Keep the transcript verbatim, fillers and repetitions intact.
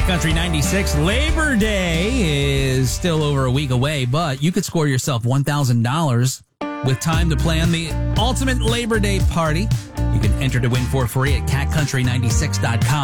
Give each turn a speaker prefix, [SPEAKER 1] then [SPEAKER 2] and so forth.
[SPEAKER 1] Country ninety-six. Labor Day is still over a week away, but you could score yourself one thousand dollars with time to plan the ultimate Labor Day party. You can enter to win for free at cat country ninety-six dot com.